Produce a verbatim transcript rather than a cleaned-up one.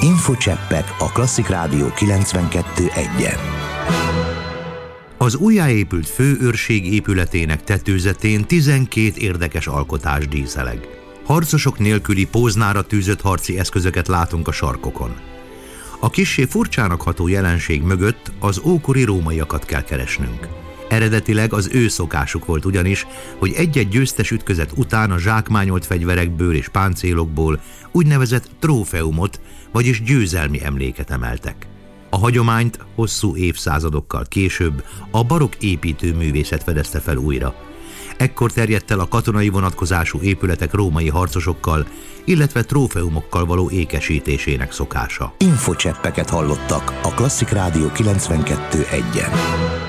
Infocseppek a Klasszik Rádió kilencvenkettő egyen. Az újjáépült főőrség épületének tetőzetén tizenkét érdekes alkotás díszeleg. Harcosok nélküli póznára tűzött harci eszközöket látunk a sarkokon. A kissé furcsának ható jelenség mögött az ókori rómaiakat kell keresnünk. Eredetileg az ő szokásuk volt ugyanis, hogy egy-egy győztes ütközet után a zsákmányolt fegyverekből és páncélokból úgynevezett trófeumot, vagyis győzelmi emléket emeltek. A hagyományt hosszú évszázadokkal később a barokk építőművészet fedezte fel újra. Ekkor terjedt el a katonai vonatkozású épületek római harcosokkal, illetve trófeumokkal való ékesítésének szokása. Infocseppeket hallottak a Klasszik Rádió kilencvenkettő egyen.